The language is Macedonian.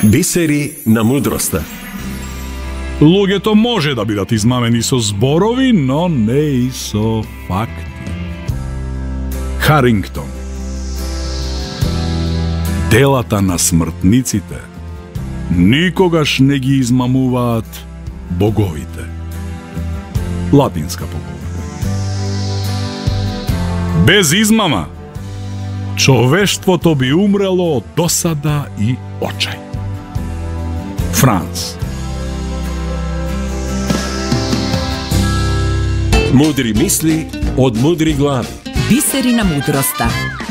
Бисери на мудроста. Луѓето може да бидат измамени со зборови, но не и со факти. Харингтон. Делата на смртниците никогаш не ги измамуваат боговите. Латинска поговорка. Без измама човештвото би умрело од досада и очај. Франц. Мудри мисли од мудри глави. Бисери на мудроста.